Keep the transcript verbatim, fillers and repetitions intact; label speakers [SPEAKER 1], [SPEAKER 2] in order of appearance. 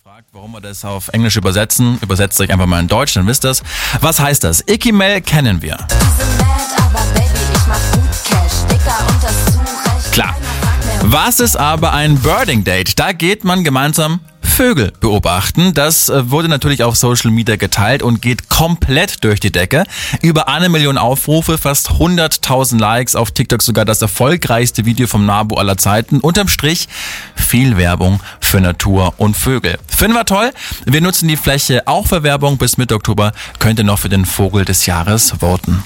[SPEAKER 1] fragt, warum wir das auf Englisch übersetzen, übersetzt euch einfach mal in Deutsch, dann wisst ihr es. Was heißt das? Icky Mel kennen wir. Klar. Was ist aber ein Birding Date? Da geht man gemeinsam Vögel beobachten. Das wurde natürlich auf Social Media geteilt und geht komplett durch die Decke. Über eine Million Aufrufe, fast hunderttausend Likes, auf TikTok sogar das erfolgreichste Video vom NABU aller Zeiten. Unterm Strich viel Werbung für Natur und Vögel. Finden wir toll. Wir nutzen die Fläche auch für Werbung. Bis Mitte Oktober könnt ihr noch für den Vogel des Jahres voten.